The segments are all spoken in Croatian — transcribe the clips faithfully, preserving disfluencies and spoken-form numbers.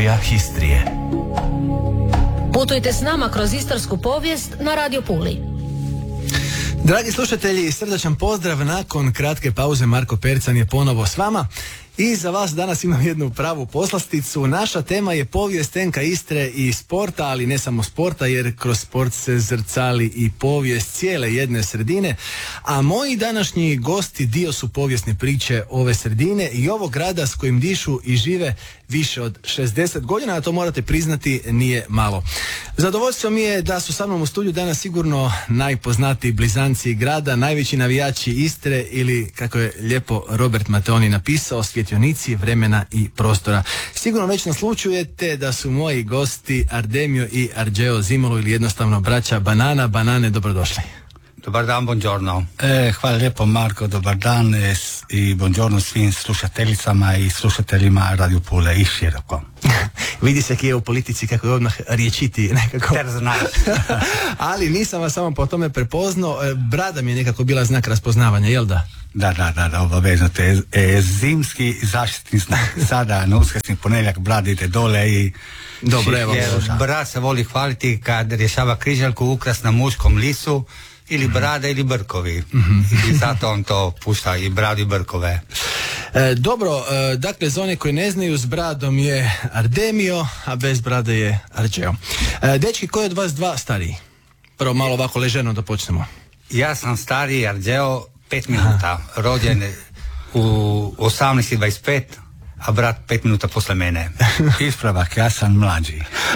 Istorija Histrije. Putujte s nama kroz istarsku povijest na Radio Puli. Dragi slušatelji, srdačan pozdrav. Nakon kratke pauze Marko Percan je ponovo s vama. I za vas danas imam jednu pravu poslasticu. Naša tema je povijest N K Istre i sporta, ali ne samo sporta, jer kroz sport se zrcali i povijest cijele jedne sredine. A moji današnji gosti dio su povijesne priče ove sredine i ovog grada s kojim dišu i žive više od šezdeset godina, a to morate priznati nije malo. Zadovoljstvo mi je da su sa mnom u studiju danas sigurno najpoznatiji blizanci grada, najveći navijači Istre ili, kako je lijepo Robert Mateoni napisao, svjetionici vremena i prostora. Sigurno već naslučujete da su moji gosti Ardemio i Arđeo Zimolo ili jednostavno braća Banana. Banane, dobrodošli. Dobar dan, buongiorno. E, hvala lijepo Marko, dobar dan e, i buongiorno svim slušateljicama i slušateljima Radio Pule i široko. Vidi se kje u politici kako je odmah riječiti nekako. Ter znaš. Ali nisam vas samo po tome prepoznao, brada mi je nekako bila znak razpoznavanja, jel da? Da, da, da, da, obavezno. To je e, zimski zaštitni znak. Sada na uskrsni ponedjeljak brad ide dole i... Dobro, evo. Brad se voli hvaliti kad rješava križaljku ukras na muškom lisu, ili brada ili brkovi. Mm-hmm. I zato on to pušta i bradu i brkove. E, dobro, e, dakle za one koji ne znaju, s bradom je Ardemio, a bez brade je Arđeo. E, dečki, ko je od vas dva stariji? Prvo malo ovako leženo da počnemo. Ja sam stariji Arđeo pet minuta, Aha. rođen u osamnaest i dvadeset pet, a brat pet minuta posle mene. Ispravak, ja sam mlađi.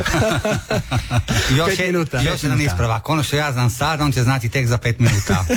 još je, minuta. Još jedan ispravak. Ono što ja znam sad, on će znati tek za pet minuta.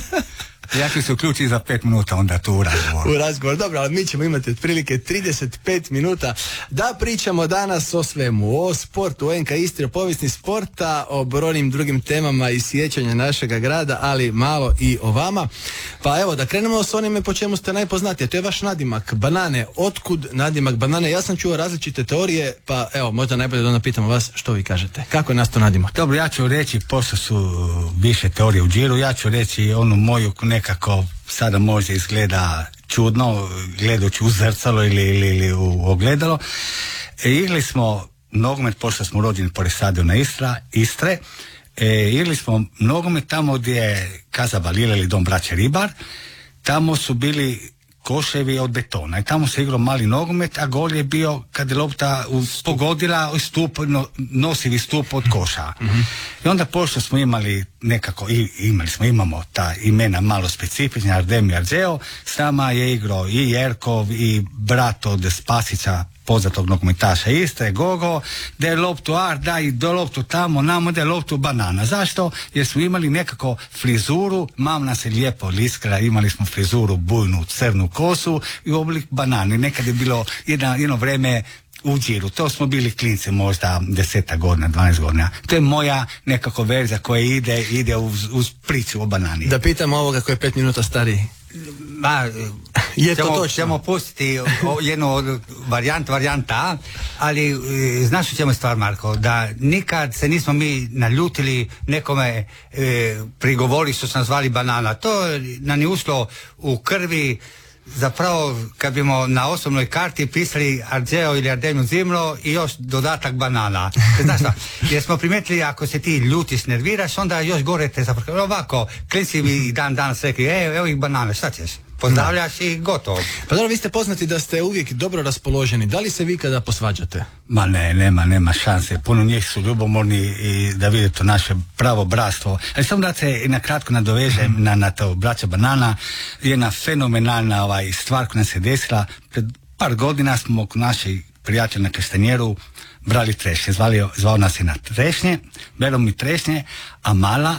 Ja ću se uključiti za pet minuta onda tu u razgovor. U razgovor, dobro, ali mi ćemo imati otprilike trideset pet minuta da pričamo danas o svemu, o sportu, o N K Istri, o povijesni sporta, o brojnim drugim temama i sjećanja našega grada, ali malo i o vama. Pa evo, da krenemo s onime po čemu ste najpoznatiji, to je vaš nadimak Banane. Otkud nadimak Banane? Ja sam čuo različite teorije, pa evo, možda najbolje da onda pitamo vas što vi kažete. Kako je nastao nadimak? Dobro, ja ću reći, pošto su više teorije u džiru, ja ću reći onu moju nekako sada možda izgleda čudno gledajući u zrcalo ili, ili, ili u ogledalo. E, igrali smo nogomet, pošto smo rođeni pored stadiona Istra, Istre, e, igrali smo nogomet tamo gdje je Casa Balila ili Dom braće Ribar, tamo su bili koševi od betona i tamo se igrao mali nogomet, a gol je bio kad je lopta pogodila stup, no, nosivi stup od koša. Mm-hmm. I onda pošto smo imali nekako, i, imali smo, imamo ta imena malo specifična, Ardemio i Arđeo, s nama je igrao i Jerkov i brat od Spasića, poznatog nogometaša Istre, Gogo, da je loptu Ar, da i do loptu tamo, namo da je loptu Banana. Zašto? Jer smo imali nekako frizuru, mam nas je lijepo liskala, imali smo frizuru bujnu, crnu kosu i oblik banane. Nekad je bilo jedno, jedno vreme u džiru, to smo bili klinci možda deseta godina, dvanaest godina. To je moja nekako verzija koja ide, ide uz, uz priču o banani. Da pitam ovoga koji je pet minuta stariji. Ma, je to ćemo, točno? Ćemo pustiti jednu od varijant, varijanta, ali znaš što ćemo stvar, Marko, da nikad se nismo mi naljutili nekome e, prigovori što sam zvali Banana. To nam je ušlo u krvi. Zapravo, kad bimo na osobnoj karti pisali Arđeo ili Ardemio Zimlo i još dodatak Banana. Znaš šta, jer smo primijetili ako se ti ljutiš, nerviraš, onda još gore te zapravo. Ovako, klinci mi dan danas rekli, e, evo ih banane, šta ćeš? Pozdravljaš i gotovo. Pa dobro, vi ste poznati da ste uvijek dobro raspoloženi. Da li se vi kada posvađate? Ma ne, nema, nema šanse. Puno njih su ljubomorni i da vidite naše pravo bratstvo. Ali samo da se na kratko nadovežem mm. na, na to braća Banana. Jedna fenomenalna ovaj, stvar koja nam se desila. Pred par godina smo kod naših prijatelja na Kaštanjeru brali trešnje. Zvali, zvao nas je na trešnje, beremo mi trešnje, a mala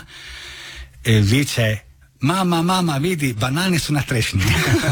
e, viče: mama, mama, vidi, banane su na trešnji.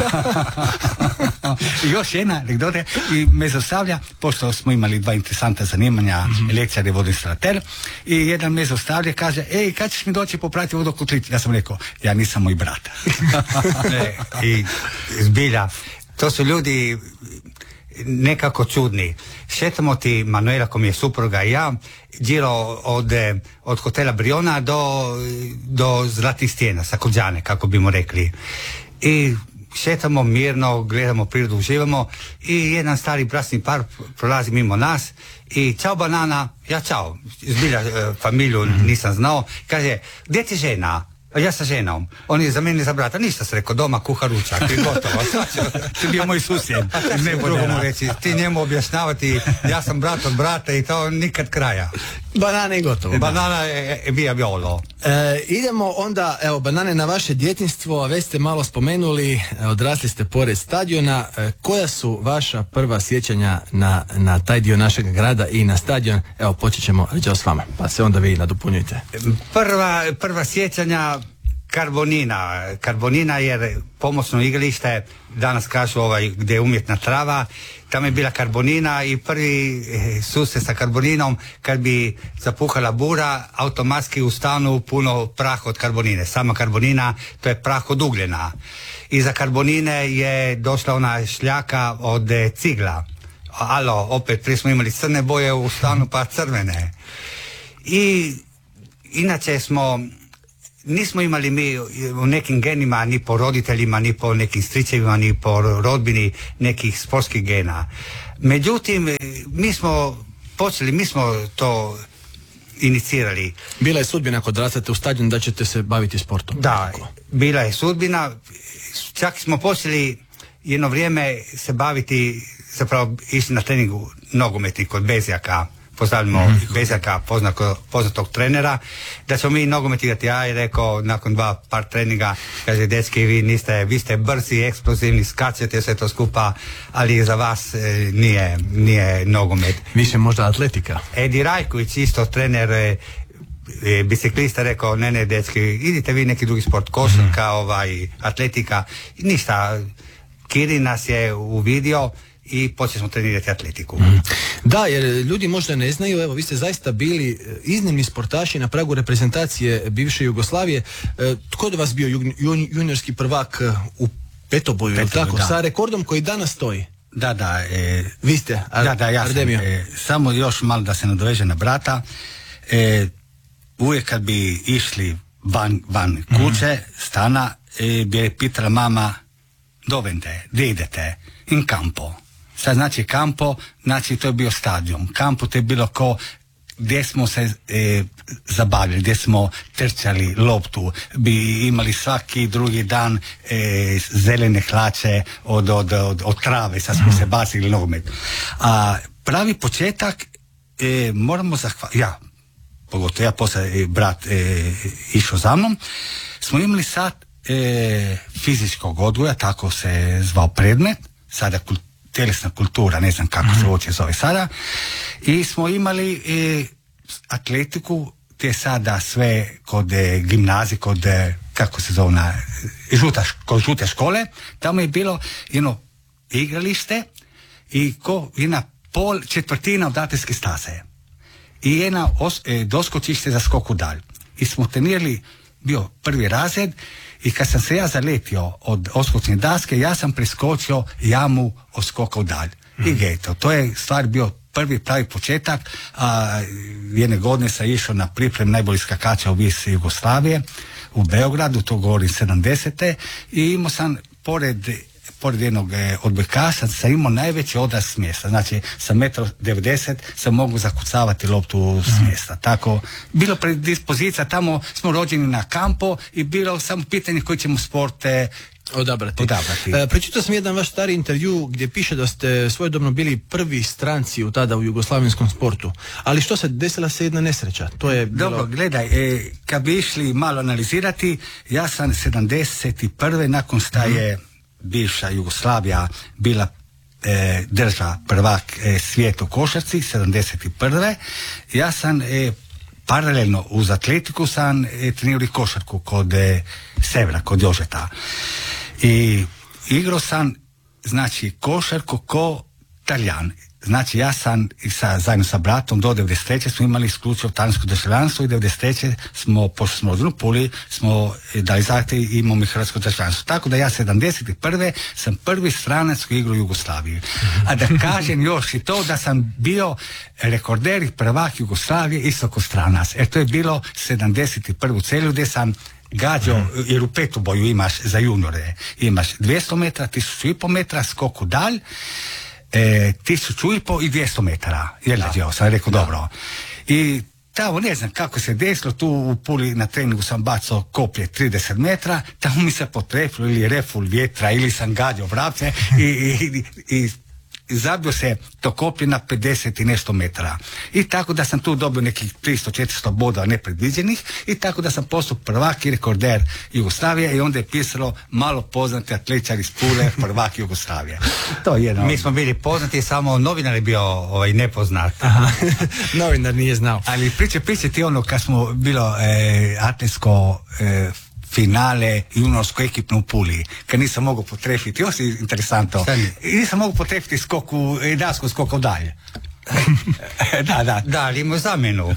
I još jedna anegdota i me zostavlja, pošto smo imali dva interesanta zanimanja, mm-hmm. električar i vodoinstalater, i jedan me zostavlja, kaže: ej, kad ćeš mi doći popraviti vodokotlić? Ja sam rekao: ja nisam moj brat. e, I zbilja, to su ljudi nekako čudni. Šetamo ti Manuela, ko mi je supruga, i ja, điro od, od hotela Briona do, do Zlatih stijena, Sakovđane, kako bimo rekli. I šetamo mirno, gledamo prirodu, uživamo i jedan stari brasni par prolazi mimo nas i čao banana, ja čao, zbilja e, familiju nisam znao, kaže, gdje ti žena? Ja sa ženom. On je za mene za brata. Ništa se rekao, doma kuha ručak i gotovo. Ti je bio moj susjed. Ne drugo mu reći, ti njemu objašnjavati, ja sam brat od brata i to nikad kraja. Banane i gotovo. Banana je, je bija biolo. E, idemo onda, evo, banane na vaše djetinjstvo, već ste malo spomenuli, odrasli ste pored stadiona. E, koja su vaša prva sjećanja na, na taj dio našeg grada i na stadion? Evo, počet ćemo s vama, pa se onda vi nadopunjujte. Prva, prva sjećanja Karbonina. Karbonina je pomoćno igralište, danas kažu ovaj, gdje je umjetna trava. Tamo je bila Karbonina i prvi susret sa Karboninom, kad bi zapuhala bura, automatski u stanu puno praha od Karbonine. Sama Karbonina, to je prah od ugljena. Iza Karbonine je došla ona šljaka od e, cigla. Alo, opet prije smo imali crne boje u stanu, pa crvene. I inače smo, nismo imali mi u nekim genima, ni po roditeljima, ni po nekim stričevima, ni po rodbini nekih sportskih gena. Međutim, mi smo počeli, mi smo to inicirali. Bila je sudbina kod odrastate u stadion da ćete se baviti sportom? Da, bila je sudbina. Čak smo počeli jedno vrijeme se baviti, zapravo išli na treningu nogometni kod Bezjaka. Pozdravljamo mm. Bezjaka, poznako, poznatog trenera, da ćemo mi nogomet igrati. Ja je rekao nakon dva par treninga, kaže, dečki, vi niste, vi ste brzi, eksplozivni, skačete sve to skupa, ali za vas e, nije, nije nogomet. Više možda atletika. Edi Rajković, isto trener, e, e, biciklista, rekao, ne, ne, dečki, idite vi neki drugi sport, košarka, mm. ovaj, atletika, ništa. Kirin nas je uvidio i počeli smo trenirati atletiku. Mm. Da, jer ljudi možda ne znaju, evo, vi ste zaista bili iznimni sportaši na pragu reprezentacije bivše Jugoslavije. E, tko je od vas bio jun, jun, juniorski prvak u petoboju, je tako? Da. Sa rekordom koji danas stoji? Da, da. E, vi ste, Ar- da, da, ja sam, e, samo još malo da se nadoveže na brata. E, uvijek kad bi išli van, van kuće, mm. stana, e, bi je pitala mama, dovente, gdje idete? In campo. Sad znači kampo, znači to je bio stadion. Kampo to je bilo ko gdje smo se e, zabavili, gdje smo trčali loptu, bi imali svaki drugi dan e, zelene hlače od, od, od, od trave, sad smo se bacili nogomet. A pravi početak e, moramo zahvaliti, ja, pogotovo ja, poslije e, brat e, išao za mnom, smo imali sad e, fizičkog odgoja, tako se zvao predmet, sada kult, tjelesna kultura, ne znam kako se uopće zove sada, i smo imali e, atletiku, te sada sve kod e, gimnazije, kod e, kako se zove na, žuta, kod žute škole, tamo je bilo jedno igralište i ko jedna pol četvrtina odateljske staze i jedna os, e, doskočište za skok u dalj. I smo trenirali, bio prvi razred, i kad sam se ja zaletio od odskočne daske, ja sam preskočio jamu od skoka u dalj. Mm. I geto, to je stvar bio prvi pravi početak. A, jedne godine sam išao na priprem najboljih skakača u vis Jugoslavije u Beogradu, to govorim sedamdesete, i imao sam pored pored jednog e, odbojkaša sam imao najveći odraz s mjesta. Znači, sa metro devedeset sam mogu zakucavati loptu s mjesta. Tako, bilo predispozicija, tamo smo rođeni na kampo i bilo samo pitanje koji ćemo sporte odabrati. odabrati. E, prečitao sam jedan vaš stari intervju gdje piše da ste svojedobno bili prvi stranci u tada u jugoslavenskom sportu. Ali što se desila se jedna nesreća? To je bilo... Dobro, gledaj, e, kad bi išli malo analizirati, ja sam sedamdeset prve nakon šta je bivša Jugoslavija bila e, država prvak e, svijeta u košarci, sedamdeset prve ja sam e, paralelno uz atletiku sam e, trenirao košarku kod e, Severa, kod Jožeta. I igrao sam, znači, košarku ko Talijan. Znači, ja sam i sa, zajedno sa bratom do devedeset treće smo imali isključivo talijansko državljanstvo i devedeset treće smo, pošto smo rođeni u Puli, smo dali zahtjev i imamo i hrvatsko državljanstvo. Tako da ja sedamdeset prve sam prvi stranac koji igrao u Jugoslaviji. A da kažem još i to da sam bio rekorder i prvak Jugoslavije isto ko stranac. Jer to je bilo sedamdeset prve u celju gdje sam gađao, jer u petu boju imaš za juniore, imaš dvjesto metara, tisuću i pol metra, skoku dalj, e, tisuću i pol i dvjesto metara. Jel da, sam rekao da. Dobro. I tamo ne znam kako se desilo, tu u Puli na treningu sam bacao koplje trideset metra, tamo mi se potrefilo ili reful vjetra ili sam gađao vrapce i, i, i zabio se to koplje na pedeset i nešto metara. I tako da sam tu dobio nekih tristo četiristo bodova nepredviđenih i tako da sam postao prvak i rekorder Jugoslavije i onda je pisalo malo poznati atletičar iz Pule, prvak Jugoslavije. To je jedno. Mi smo bili poznati, samo novinar je bio ovaj, nepoznat. Novinar nije znao. Ali priče, priče ti ono kad smo bilo e, atletsko e, finale juniorsko ekipno u Puli, kad nisam mogao potrefiti, ovo je interesantno, i nisam mogao potrefiti skoku, dasku skoku dalje. da, da. Da, ali imao zamjenu.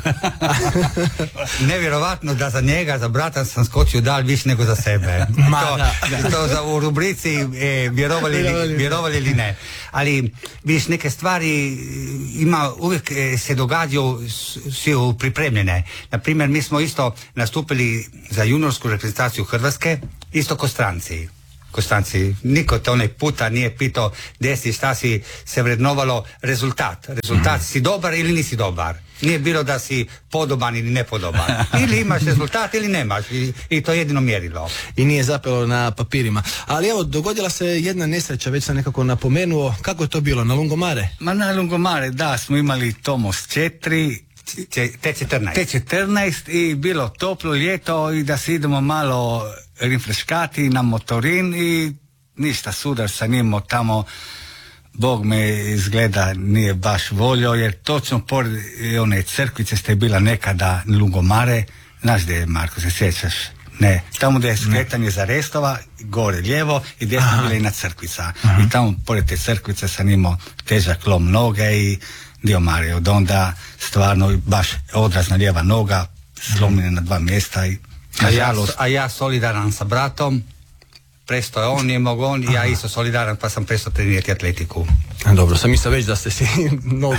Nevjerovatno da za njega, za brata sam skočio dalj više nego za sebe. Ma, to, da, da. to za u rubrici e, vjerovali, ili, vjerovali ili ne. Ali vidiš, neke stvari ima, uvijek e, se događaju, su pripremljene. Naprimjer, mi smo isto nastupili za juniorsku reprezentaciju Hrvatske, isto ko stranci. Kostanci, niko te onaj puta nije pitao gdje si, šta si, se vrednovalo rezultat. Rezultat, mm. si dobar ili nisi dobar. Nije bilo da si podoban ili nepodoban. Ili imaš rezultat ili nemaš. I, i to je jedino mjerilo. I nije zapelo na papirima. Ali evo, dogodila se jedna nesreća, već sam nekako napomenuo. Kako je to bilo, na Lungomare? Ma na Lungomare, da, smo imali Tomos četiri, T četrnaest. T četrnaest i bilo toplo ljeto i da se idemo malo refreškati na motorin i ništa, sudar sa njim tamo, Bog me izgleda nije baš volio, jer točno pored one crkvice ste bila nekada Lungomare, znaš gdje je, Marko, se sjećaš? Ne, tamo gdje je skretanje za Restova, gore lijevo i gdje smo bila i na crkvica. Aha. I tamo pored te crkvice sam imao težak lom noge i dio Marije, od onda stvarno baš odrazna lijeva noga, slomljena na dva mjesta i a ja, a ja solidaran sa bratom, presto je on, nije mogo on, i ja isto solidaran, pa sam presto trenirati atletiku. Dobro, sam mislio već da ste si nogu...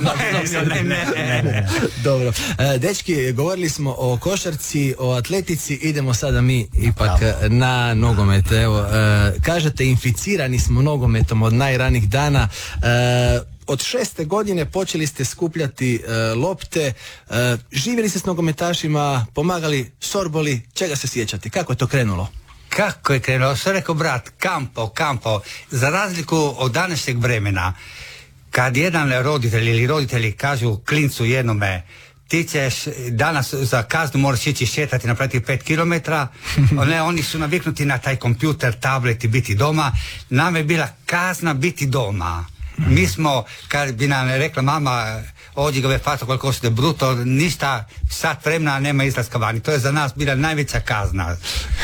ne, ne, ne. Dobro. E, dečki, govorili smo o košarci, o atletici, idemo sada mi ipak na nogomet. Evo, e, kažete, inficirani smo nogometom od najranijih dana. E, Od šeste godine počeli ste skupljati e, lopte, e, živjeli ste s nogometašima, pomagali sorboli, čega se sjećate? Kako je to krenulo? Kako je krenulo? Što je rekao brat, kampo, kampo, za razliku od današnjeg vremena, kad jedan roditelj ili roditelji kažu klincu jednome, ti ćeš danas za kaznu moraš ići šetati, napraviti pet kilometara, ne, oni su naviknuti na taj kompjuter, tablet i biti doma, nam je bila kazna biti doma. Mi smo, kad bi nam rekla mama, ođi ga ve fato koliko ste bruto, ništa, sat vremena nema izlaska vani. To je za nas bila najveća kazna.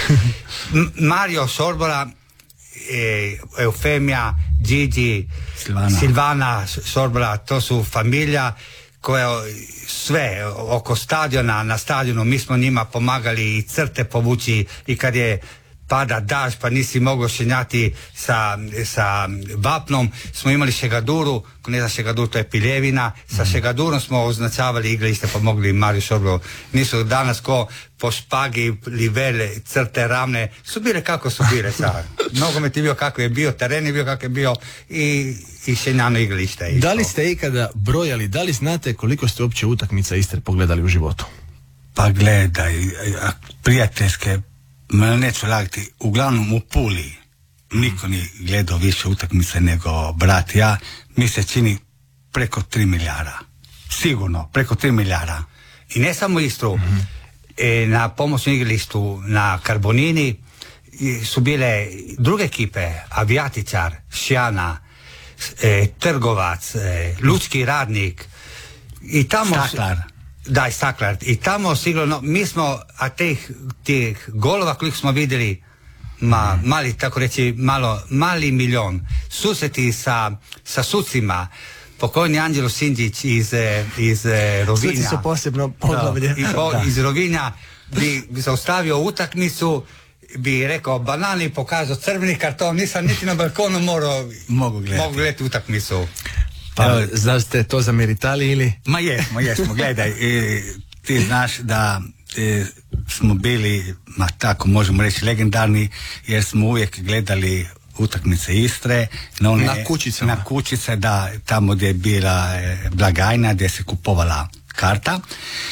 M- Mario Sorbora, e, Eufemija, Gigi, Silvana. Silvana Sorbora, to su familija koja sve oko stadiona, na stadionu, mi smo njima pomagali i crte povući i kad je pada daž pa nisi mogao šenjati sa, sa vapnom, smo imali šegaduru, ko ne zna šegadur, to je piljevina, sa šegadurom smo označavali igralište, pomogli Mariju Sorbolu. Nisu danas ko po špagi, livele, crte ravne, su bile kako su bile sad. Nogomet je bio kako je bio, teren je bio kako je bio i, i šenjano igralište je. Da li ste ikada brojali, da li znate koliko ste uopće utakmica Istre pogledali u životu? Pa gledaj, prijateljske, ma neću lagati, uglavnom u Puli niko nije gledao više utakmice nego brat ja, mi se čini preko tri milijara. Sigurno, preko tri milijara. I ne samo Istru, mm-hmm. e, na pomoćnom igralištu na Karbonini su bile druge ekipe, Avijatičar, Šjana, e, Trgovac, e, Lučki radnik i tamo... Staklar. Da, i Staklar. I tamo sigurno, mi smo, a tih, tih golova koliko smo vidjeli, ma, mm. mali, tako reći, malo, mali milion, susreti sa, sa sucima, pokojni Anđelo Sinđić iz, iz Rovinja. Suci su posebno podlavlje. I po, iz Rovinja bi, bi zaustavio utakmicu, bi rekao banani, pokazao crveni karton, nisam niti na balkonu morao mogu gledati, mogu gledati utakmicu. Pa, evo, znaš ste to zameritali ili? Ma jesmo, jesmo, gledaj, e, ti znaš da e, smo bili, ma tako možemo reći, legendarni, jer smo uvijek gledali utakmice Istre na, one, na kućicama. na kućice, da, tamo gdje je bila blagajna, gdje se kupovala karta.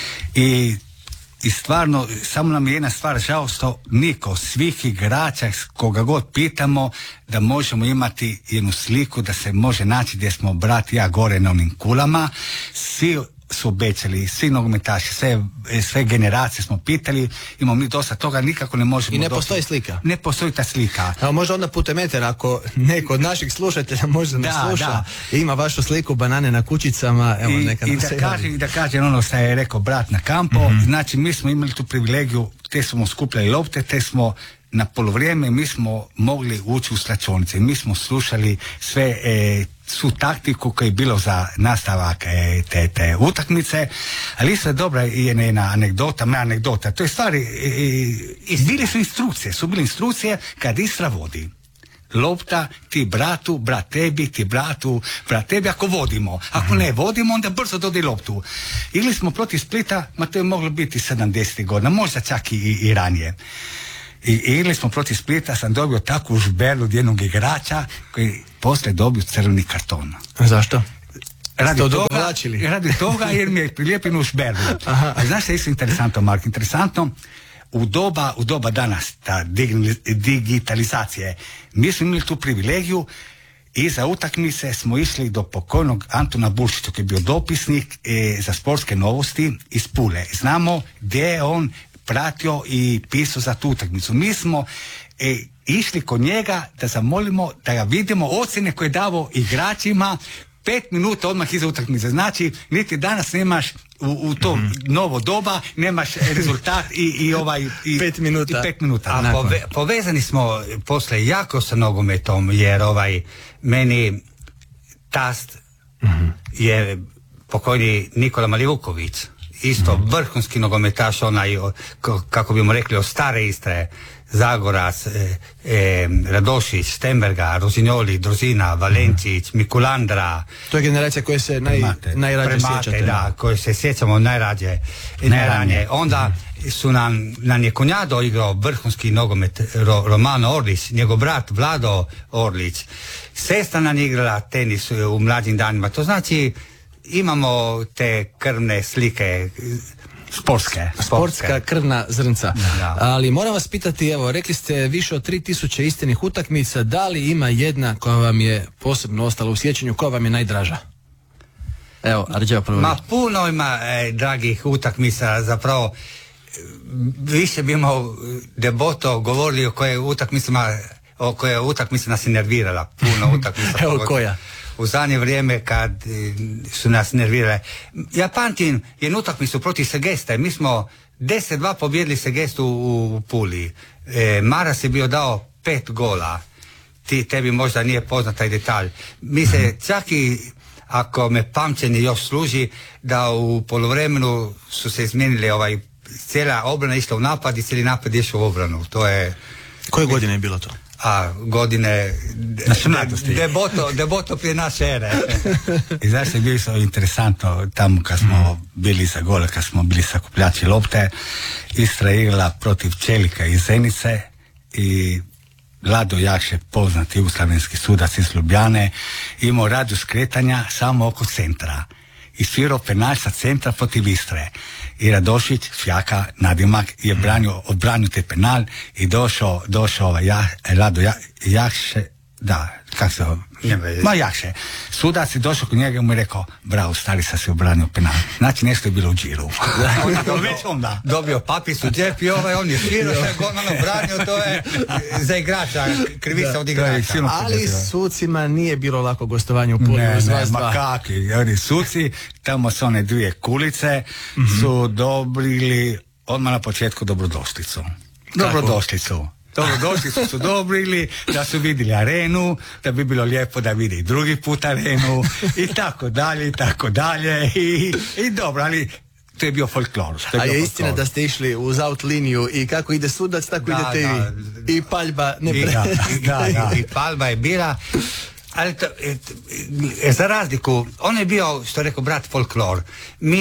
I I stvarno, samo nam je jedna stvar žao što niko, svih igrača, koga god pitamo, da možemo imati jednu sliku, da se može naći gdje smo brat i ja gore na onim kulama. Svi su obećali, svi nogometaši, sve, sve generacije smo pitali, imamo mi dosta toga, nikako ne možemo... I ne dosta, postoji slika? Ne postoji ta slika. Evo, možda onda putem etera, ako neko od naših slušatelja možda nas Da, sluša da. i ima vašu sliku banane na kućicama, evo I, neka i nam da se kažem, javi. i da kažem ono što je rekao brat na kampo, Mhm. znači mi smo imali tu privilegiju, te smo skupljali lopte, te smo na polovrijeme mi smo mogli ući u slačionice, mi smo slušali sve e, svu taktiku koja je bilo za nastavak e, te, te utakmice, ali isto je dobra i jedna anegdota, ne anegdota, to je stvari, e, e, bile su instrukcije, su bile instrukcije kad Istra vodi. Lopta, ti bratu, brat tebi, ti bratu, brat tebi, ako vodimo. Ako ne vodimo, onda brzo dodaj loptu. Ili smo protiv Splita, ma to je moglo biti sedamdesetih godina, možda čak i, i ranije. I ili smo protiv Splita, sam dobio takvu žberlu od jednog igrača koji poslije dobio crveni karton. Zašto? Radi To toga, odugovlačili. radi toga jer mi je prilijepljeno u šberlu. A znaš što je isto interesantno, Mark? Interesantno, u doba, u doba danas, ta digi- digitalizacije, mi smo imali tu privilegiju i za utakmice smo išli do pokojnog Antuna Bulšića, koji je bio dopisnik e, za sportske novosti iz Pule. Znamo gdje je on pratio i pisao za tu utakmicu. Mi smo e, išli kod njega da zamolimo da ga vidimo ocjene koje je davao igračima pet minuta odmah iza utakmice. Znači, niti danas nemaš u, u to mm. novo doba, nemaš rezultat i, i ovaj... I, Pet minuta. I pet minuta. A pove, povezani smo posle jako sa nogometom, jer ovaj, meni tast mm-hmm. je pokojni Nikola Malivuković, isto mm-hmm. vrhunski nogometaš, onaj, kako bimo rekli, od stare Istre, Zagorac, e, e, Radošić, Štemberga, Rozignoli, Drozina, Valencić, mm-hmm. Mikulandra. To je generacija koja se naj, najrađe Premate, sjećate. da, koje se sjećamo najrađe, najranije. Onda su nam, nam je Konjado igrao vrhunski nogomet, Ro, Romano Orlić, njegov brat Vlado Orlić. Sestra nam je igrala tenis u mlađim danima. To znači, imamo te krvne slike Sportske. Sportska krvna zrnca. Da. Ali moram vas pitati, evo, rekli ste više od tri tisuće istinih utakmica, da li ima jedna koja vam je posebno ostala u sjećanju, koja vam je najdraža? Evo, Arđeo prvo. Ma puno ima e, dragih utakmica, zapravo više bi imao deboto govorili o koje utakmicama, o koje utakmice nas je nervirala. Puno utakmica. Evo koja? U zadnje vrijeme kad e, su nas nervirale. Ja pamtim jednu utakmicu protiv Segesta. Mi smo deset dva pobjedili Segestu u, u Puli. E, Maras je bio dao pet gola. Ti, tebi možda nije poznat taj detalj. Mi se čak i, ako me pamćenje još služi, da u poluvremenu su se izmijenili ovaj, cijela obrana išla u napad i cijeli napad išao u obranu. To je... Koje godine je bilo to? A, godine Naše mladosti. deboto, deboto prije naše ere. I zašto je bilo so interesantno tamo kad smo bili za gole, kad smo bili sakupljači lopte, Istra je igrala protiv Čelika iz Zenice i Lado Jakše, poznati jugoslavenski sudac iz Ljubljane, imao radius kretanja samo oko centra i svirao penal sa centra protiv Istre. I Radošić, Fjaka, nadimak, je branio, odbranio te penal i došao, došao ovaj ja, Lado ja, Jakše, da, kako se ovo, ma Jakše, sudac je došao kod njega i mu je rekao, bravo, stari, sad si obranio penal. Znači nešto je bilo u džiru. Već onda. Dobio papis u džep i ovaj, on je svirao, sve golmano branio, to je za igrača, krivica od igrača. Ali sucima nije bilo lako gostovanje u Puli. Ne, ne, ma kakvi, oni suci, tamo su one dvije kulice, mm-hmm. su dobrili odmah na početku dobrodošlicu. Dobrodošlicu. Dobrodošlicu su dobrili, da su vidjeli arenu, da bi bilo lijepo da vidi drugi put arenu i tako dalje, i tako dalje. I, i dobro, ali to je bio folklor. A je istina da ste išli uz out liniju i kako ide sudac, tako da, idete da, i vi. I paljba ne I, pre... da, da, da. I paljba je bila. Ali to, e, za razliku, on je bio, što je rekao brat, folklor. Mi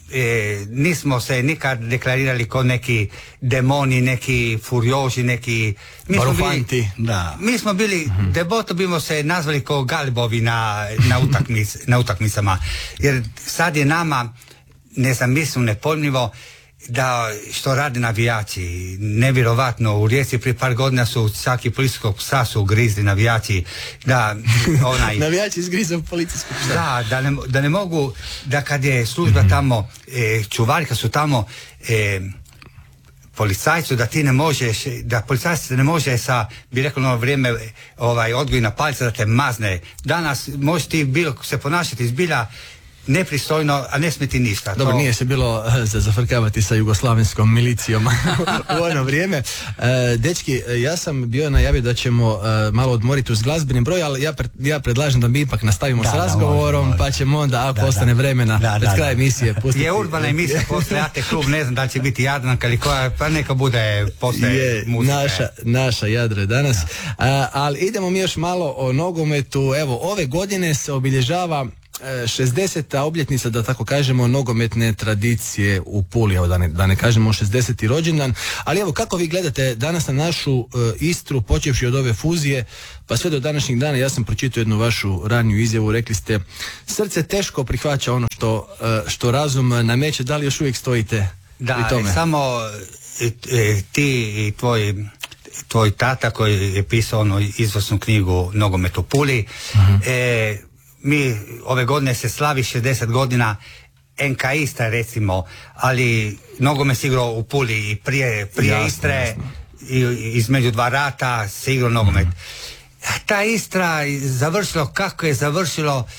e, nismo se nikad deklarirali kao neki demoni, neki furioži, neki... Mi smo bili, da. mi smo bili mm-hmm. deboto bimo se nazvali kao galibovi na, na, utakmic, na utakmicama. Jer sad je nama nezamisleno, nepojmljivo da što rade navijači. Nevjerovatno, u Rijeci prije par godina su svaki policijskog psa su grizli navijači. Da, onaj... navijači izgrizao policijskog psa. Da, da ne, da ne mogu, da kad je služba mm-hmm. tamo, e, čuvari kad su tamo, e, policajcu da ti ne možeš, da policajac ne može sa, bi rekao na ono vrijeme, ovaj, odgojna palica da te mazne. Danas možeš ti bilo se ponašati zbilja nepristojno, a ne smeti ništa. Dobro, to... nije se bilo za zafrkavati sa jugoslavenskom milicijom u ono vrijeme. E, dečki, ja sam bio najavio da ćemo e, malo odmoriti uz glazbeni broj, ali ja, pre, ja predlažem da mi ipak nastavimo da, s razgovorom, da, može, može. Pa ćemo onda, ako da, ostane da, vremena, da, pred kraj emisije pustiti. Je urbana emisija, poslije A T klub, ne znam da li će biti Jadranka ili koja, pa neka bude poslije muzike. Naša, naša Jadra danas. A, ali idemo mi još malo o nogometu. Evo, ove godine se obilježava šezdeseta obljetnica, da tako kažemo, nogometne tradicije u Puli, evo da ne, da ne kažemo šezdeseti rođendan, ali evo kako vi gledate danas na našu uh, Istru, počevši od ove fuzije pa sve do današnjeg dana. Ja sam pročitao jednu vašu raniju izjavu, rekli ste srce teško prihvaća ono što, uh, što razum nameće. Da li još uvijek stojite da, pri tome? Da, samo e, e, ti i tvoj tvoj tata koji je pisao ono izvrsnu knjigu Nogomet u Puli, uh-huh. e, mi ove godine se slavi šezdeset godina N K Istra recimo, ali nogomet se igrao u Puli i prije, prije jasno, Istre jasno. I, između dva rata se igrao nogomet. Mm. Ta Istra završilo kako je završilo,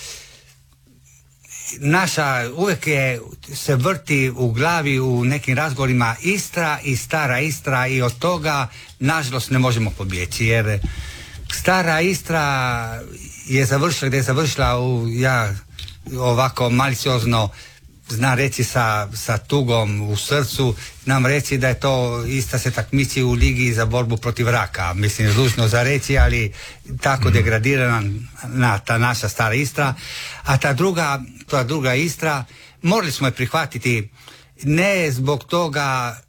naša uvijek je se vrti u glavi u nekim razgovorima Istra i stara Istra i od toga nažalost ne možemo pobjeći, jer stara Istra je završila gdje je završila, u, ja ovako maliciozno znam reći sa, sa tugom u srcu, nam reći da je to Istra se takmiči u ligi za borbu protiv raka. Mislim, zlučno za reći, ali tako degradirana na ta naša stara Istra. A ta druga, ta druga Istra, morali smo je prihvatiti ne zbog toga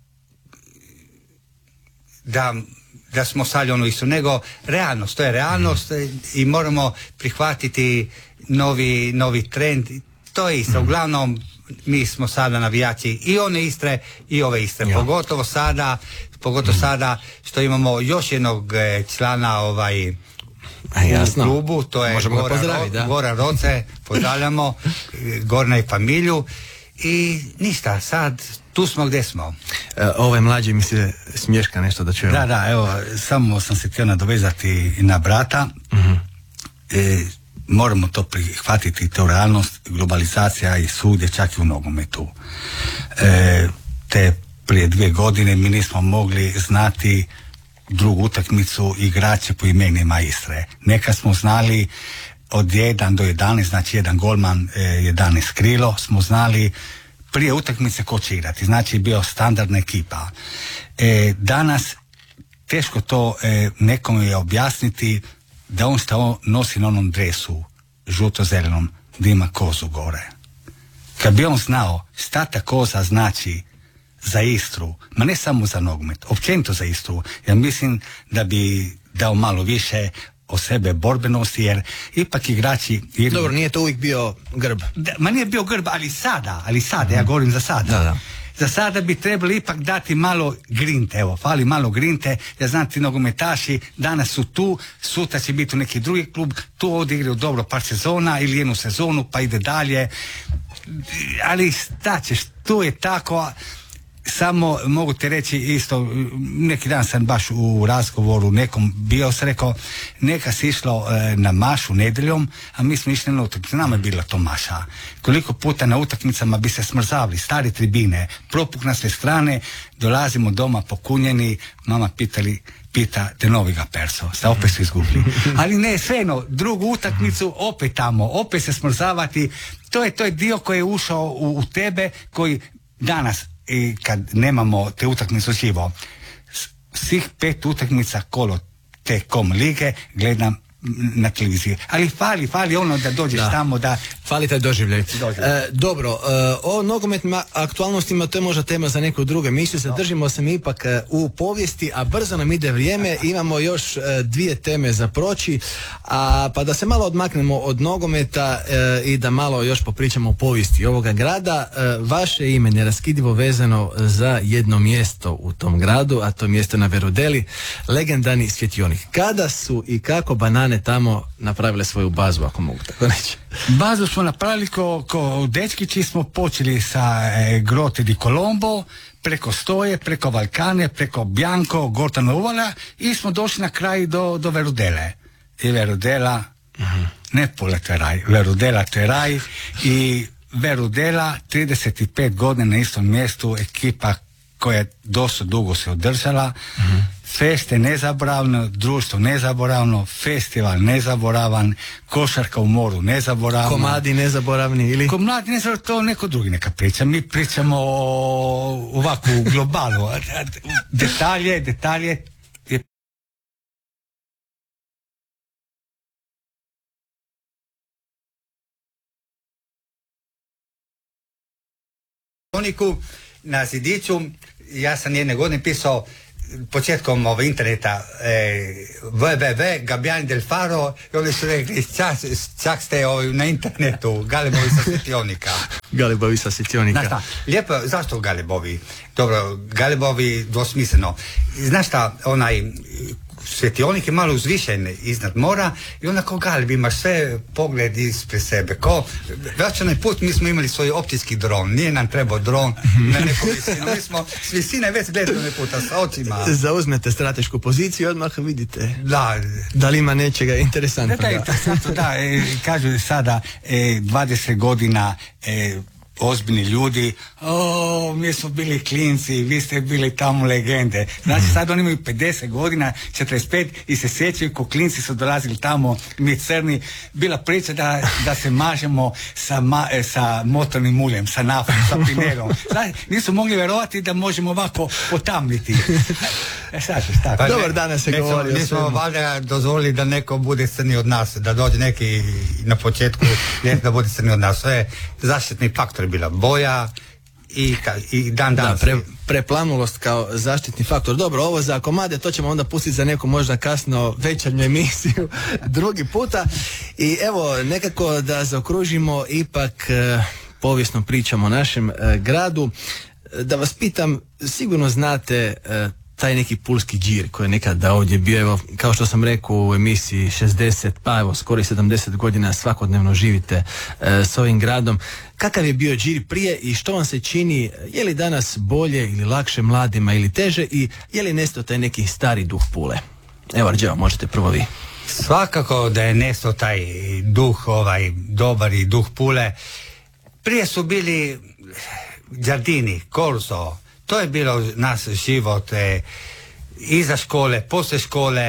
da da smo sali onu Istru, nego realnost, to je realnost i moramo prihvatiti novi, novi trend, to je Istra. Uglavnom mi smo sada navijači i one Istre i ove Istre, ja. pogotovo sada, pogotovo mm. sada što imamo još jednog člana ovaj A, jasno. u klubu, to je Možemo Gora, Ro, Gora Roce, pozdravljamo Gorna i familiju i ništa, sad tu smo gdje smo. E, ovaj mlađi mi se smješka nešto da čujemo. Da, da, evo, samo sam se htio nadovezati na brata. Uh-huh. E, moramo to prihvatiti, to realnost, globalizacija i svugdje, čak i u nogometu. E, te prije dvije godine mi nismo mogli znati drugu utakmicu igrače po imenima Istre. Neka smo znali od jedan do jedanaest, znači jedan golman, jedanaest krilo, smo znali prije utakmice ko će igrati, znači bio standardna ekipa. E, danas teško to e, nekom je objasniti da on šta nosi na onom dresu žuto-zelenom da ima kozu gore. Kad bi on znao šta ta koza znači za Istru, ma ne samo za nogomet, općenito za Istru, ja mislim da bi dao malo više o sebe borbenosti, jer ipak igrači... Jer... Dobro, nije to uvijek bio grb. Da, ma nije bio grb, ali sada, ali sada, mm-hmm. ja govorim za sada. Da, da. Za sada bi trebali ipak dati malo grinte, evo, fali malo grinte, ja znam ti nogometaši danas su tu, sutra će biti u neki drugi klub, tu odigraju dobro par sezona ili jednu sezonu pa ide dalje, ali šta ćeš, tu je tako. Samo mogu te reći isto, neki dan sam baš u razgovoru nekom bio, sam rekao, neka si išlo e, na mašu nedjeljom, a mi smo išli na utakmicu, nama je bila to maša. Koliko puta na utakmicama bi se smrzavali, stari tribine, propuk na sve strane, dolazimo doma pokunjeni, mama pitali, pita de noviga perso, sta opet su izgubili. Ali ne, svejedno, drugu utakmicu opet tamo, opet se smrzavati, to je, to je dio koji je ušao u, u tebe, koji danas i kad nemamo te utakmice uživo, svih pet utakmica kolo te kom lige gledam na televiziji. Ali fali, fali ono da dođeš Da. tamo da... Fali taj doživljaj. Doživljaj. E, dobro, e, o nogometnim aktualnostima to je možda tema za neku drugu emisiju. Zadržimo se mi ipak e, u povijesti, a brzo nam ide vrijeme. Imamo još e, dvije teme za proći, a pa da se malo odmaknemo od nogometa e, i da malo još popričamo o povijesti ovoga grada. E, vaše ime neraskidivo vezano za jedno mjesto u tom gradu, a to je mjesto na Verudeli, legendarni svjetionik. Kada su i kako banane tamo napravile svoju bazu, ako mogu tako reći? Bazu smo napravili ko, ko dečkići, smo počeli sa e, Grote di Colombo, preko Stoje, preko Valkane, preko Bianco, Gortana Uvala i smo došli na kraj do, do Verudele. I Verudela, uh-huh. ne Pula, to je raj, Verudela to je raj i Verudela, trideset pet godina na istom mjestu, ekipa koja je dosta dugo se održala, uh-huh. feste nezaboravno, društvo nezaboravno, festival nezaboravan, košarka u moru nezaboravno. Komadi nezaboravni ili? Komadi nezaboravni, to neko drugi neka priča. Mi pričamo o, ovako u globalu. Detalje, detalje. Na zidiću, ja sam jedne godine pisao početkom ove interneta eh, www Gabbiani del Faro i oni su rekli čak, čak ste ovaj, na internetu Galebovi sa svjetionika. Galebovi sa svjetionika. Znaš šta, lijepo, zašto Galebovi? Dobro, Galebovi dvosmisleno. Znaš šta, onaj svjetionik je malo uzvišen iznad mora i onda kao Galeb imaš sve pogled ispred sebe. Ko, već onaj put mi smo imali svoj optički dron, nije nam trebao dron na neku visinu. Mi smo s visine već gledali onaj puta sa očima. Zauzmete stratešku poziciju i odmah vidite da, da li ima nečega interesantnog. Da, da, interesantno, da, e, kažu sada e, dvadeset godina e, ozbiljni ljudi, o, mi smo bili klinci, vi ste bili tamo legende. Znači sad oni imaju pedeset godina, četrdeset pet i se sjećaju ko klinci su dolazili tamo, mi crni, bila priča da, da se mažemo sa, ma, sa motornim uljem, sa naftom, sa pinerom. Znači, nisu mogli vjerovati da možemo ovako potamniti. E sad ćeš tako. Pa Dobar, danas se govori o Mi smo svemu. valjda dozvolili da neko bude crni od nas, da dođe neki na početku da bude crni od nas. Sve je zaštitni faktor bila boja i, i dan Da, danas. pre, preplanulost kao zaštitni faktor. Dobro, ovo za komade, to ćemo onda pustiti za neku možda kasno večernju emisiju drugi puta. I evo, nekako da zaokružimo ipak e, povijesno pričamo o našem e, gradu. Da vas pitam, sigurno znate e, taj neki pulski džir koji je nekada ovdje bio, evo, kao što sam rekao u emisiji šezdeset, pa evo, skoro i sedamdeset godina svakodnevno živite e, s ovim gradom. Kakav je bio džir prije i što vam se čini, je li danas bolje ili lakše mladima ili teže i je li nestao taj neki stari duh Pule? Evo, Arđeo, možete prvo vi. Svakako da je nestao taj duh, ovaj dobar i duh Pule. Prije su bili Giardini, Korzo, to je bilo naš život, e, iza škole, poslije škole,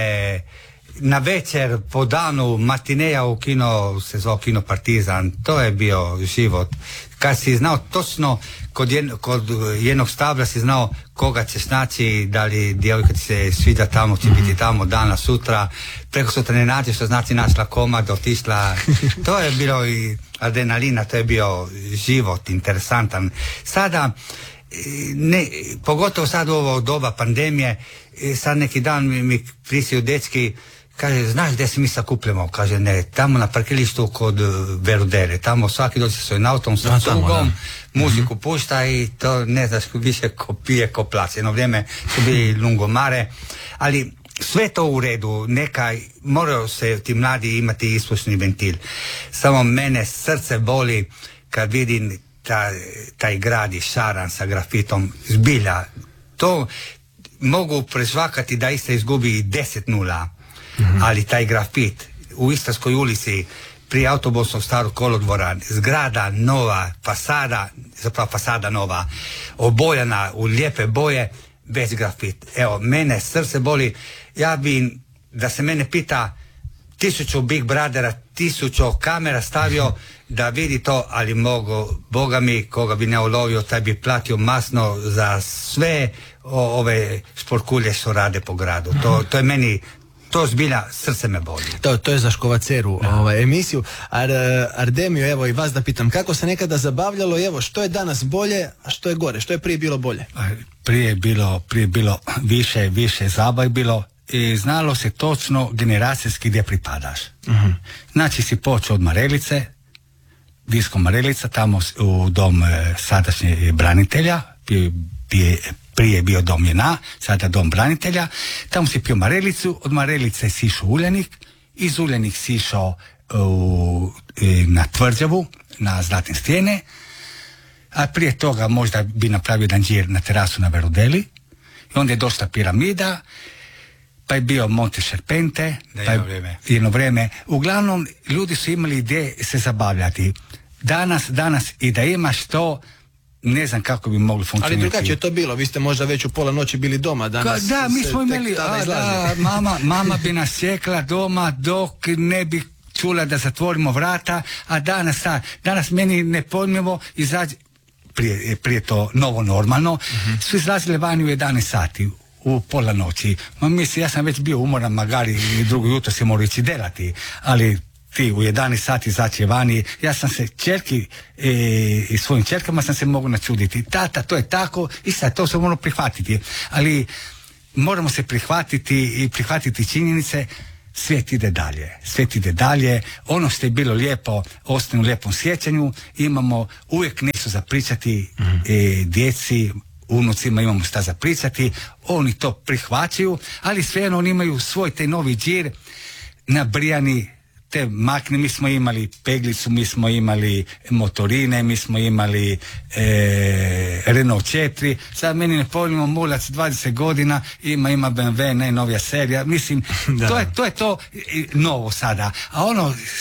na večer, po danu, matineja u kino, se zvao Kino Partizan, to je bio život. Kad si znao točno, kod, jedno, kod jednog stabla si znao koga ćeš naći, da li djevojka ti se sviđa tamo, će biti tamo danas, sutra, preko sutra ne nađeš, što znači našla komad, otišla, to je bilo i adrenalina, to je bio život interesantan. Sada, ne, pogotovo sad u ovo doba pandemije, sad neki dan mi, mi prisiju dečki, kaže, znaš gdje se mi sakupljamo? Kaže, ne, tamo na parkilištu kod Verudele, tamo svaki dođe sa svojim autom, sa cugom, muziku pušta i to ne znaš više ko pije, ko plaće. Jedno vrijeme su bili lungomare, ali sve to u redu, neka, moraju se ti mladi imati ispušni ventil. Samo mene srce boli kad vidim ta, taj grad i šaran sa grafitom, zbilja. To mogu prežvakati da isto izgubi deset nula, mm-hmm. ali taj grafit u Istarskoj ulici prije autobusnog starog kolodvora, zgrada nova, fasada, zapravo fasada nova, obojana u lijepe boje, bez grafit. Evo, mene srce boli, ja bi, da se mene pita, tisuću Big Brothera, tisuću kamera stavio da vidi to, ali mogu, Boga mi, koga bi ne ulovio, taj bi platio masno za sve o, ove šporkulje što rade po gradu. To, to je meni to zbilja srce me boli. To, to je za Škovaceru ovaj, emisiju. Ar, Ardemio, evo i vas da pitam, kako se nekada zabavljalo, evo što je danas bolje, a što je gore, što je prije bilo bolje? Prije je bilo, prije je bilo više, više zabave bilo i znalo se točno generacijski gdje pripadaš. Uh-huh. Znači si počeo od Marelice, disko Marelica, tamo u dom e, sadašnje branitelja, prije, prije je bio dom Jena, sada dom branitelja, tamo si pio Marelicu, od Marelice si išao Uljanik, iz Uljanik si išao u, e, na Tvrđavu, na Zlatne stijene, a prije toga možda bi napravio jedan džir na terasu na Verudeli, i onda je došla piramida, pa je bio Monte Serpente, da, pa je jedno vrijeme. jedno vrijeme. Uglavnom, ljudi su imali ideje se zabavljati. Danas, danas i da imaš to, ne znam kako bi mogli funkcionirati. Ali drugačije je to bilo, vi ste možda već u pola noći bili doma, danas Ka, da, mi smo imali, a, da, mama, mama bi nas čekala doma dok ne bi čula da zatvorimo vrata, a danas, a, danas meni nepojmljivo izađe, prije, prije to novo normalno, uh-huh. su izlazile vani u jedanaest sati, u pola noći. Ma misli, ja sam već bio umoran, magari i drugo jutro se morao ići delati, ali ti u jedanaest sati izaći vani, ja sam se čerki e, i svojim čerkama sam se mogu načuditi. Tata, to je tako i sad to se moramo prihvatiti. Ali moramo se prihvatiti i prihvatiti činjenice, svijet ide dalje. Svijet ide dalje. Ono što je bilo lijepo, ostane u lijepom sjećanju. Imamo uvijek nešto za pričati mm. e, djeci, unucima imamo šta za pričati. Oni to prihvaćaju, ali svejedno oni imaju svoj taj novi džir nabrijani te makne. Mi smo imali peglicu, mi smo imali motorine, mi smo imali e, Renault četiri, sad meni ne pojmimo mulac dvadeset godina, ima ima B M W, najnovija serija, mislim, to je, to je to novo sada, a ono